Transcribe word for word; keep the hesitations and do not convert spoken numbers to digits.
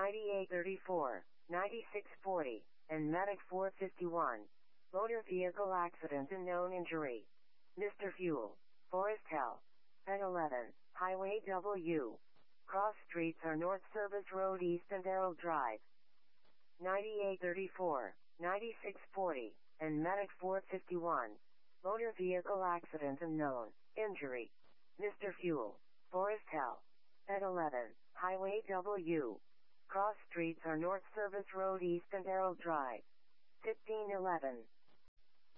ninety-eight thirty-four, ninety-six forty, and Medic four fifty-one. Motor vehicle accident and known injury. Mister Fuel, Forest Hill. At eleven, Highway W. Cross streets are North Service Road East and Errol Drive. ninety-eight thirty-four, ninety-six forty, and Medic four fifty-one. Motor vehicle accident and known injury. Mister Fuel, Forest Hill. At eleven, Highway W. Cross streets are North Service Road East and Errol Drive. fifteen eleven,